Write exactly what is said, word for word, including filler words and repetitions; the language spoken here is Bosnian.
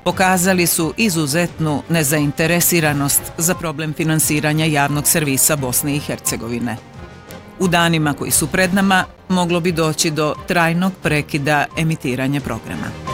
pokazali su izuzetnu nezainteresiranost za problem finansiranja javnog servisa Bosne i Hercegovine. U danima koji su pred nama moglo bi doći do trajnog prekida emitiranja programa.